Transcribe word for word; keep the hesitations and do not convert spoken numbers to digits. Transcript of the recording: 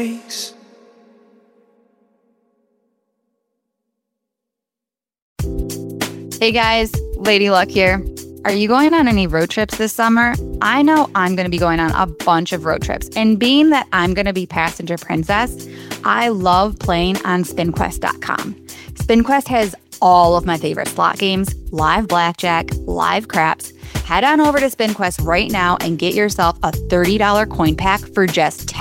Hey guys, Lady Luck here. Are you going on any road trips this summer? I know I'm going to be going on a bunch of road trips, and being that I'm going to be passenger princess, I love playing on spin quest dot com. SpinQuest has all of my favorite slot games, live blackjack, live craps. Head on over to SpinQuest right now and get yourself a thirty dollars coin pack for just ten